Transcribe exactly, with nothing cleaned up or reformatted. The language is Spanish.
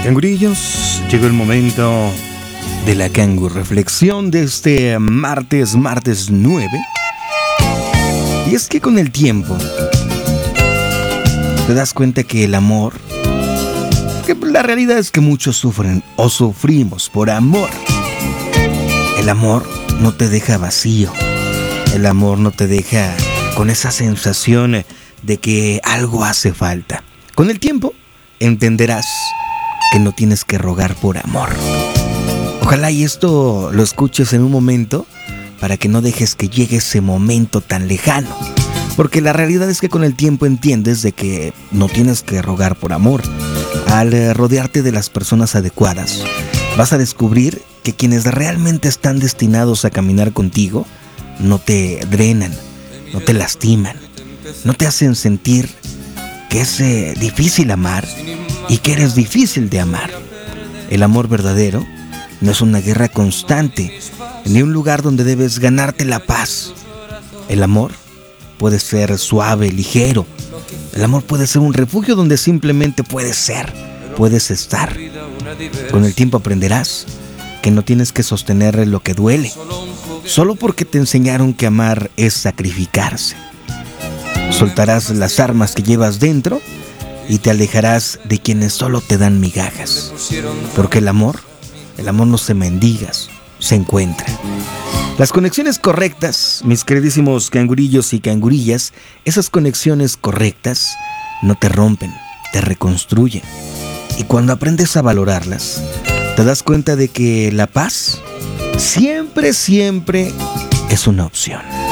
Cangurillos, llegó el momento de la Cangu Reflexión de este martes, martes nueve. Y es que con el tiempo te das cuenta que el amor, que la realidad es que muchos sufren o sufrimos por amor. El amor no te deja vacío. El amor no te deja con esa sensación de que algo hace falta. Con el tiempo entenderás que no tienes que rogar por amor. Ojalá y esto lo escuches en un momento para que no dejes que llegue ese momento tan lejano. Porque la realidad es que con el tiempo entiendes de que no tienes que rogar por amor. Al rodearte de las personas adecuadas, vas a descubrir que quienes realmente están destinados a caminar contigo no te drenan, no te lastiman, no te hacen sentir que es eh, difícil amar y que eres difícil de amar. El amor verdadero no es una guerra constante, ni un lugar donde debes ganarte la paz. El amor puede ser suave, ligero. El amor puede ser un refugio donde simplemente puedes ser, puedes estar. Con el tiempo aprenderás que no tienes que sostener lo que duele, solo porque te enseñaron que amar es sacrificarse. Soltarás las armas que llevas dentro y te alejarás de quienes solo te dan migajas. Porque el amor, el amor no se mendiga, se encuentra. Las conexiones correctas, mis queridísimos cangurillos y cangurillas, esas conexiones correctas no te rompen, te reconstruyen. Y cuando aprendes a valorarlas, te das cuenta de que la paz siempre, siempre es una opción.